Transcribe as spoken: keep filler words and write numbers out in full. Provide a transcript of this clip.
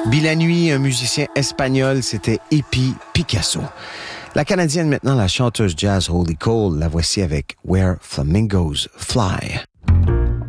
Bill Nuit, un musicien espagnol, c'était Hippie Picasso. La Canadienne maintenant, la chanteuse jazz Holly Cole, la voici avec Where Flamingos Fly.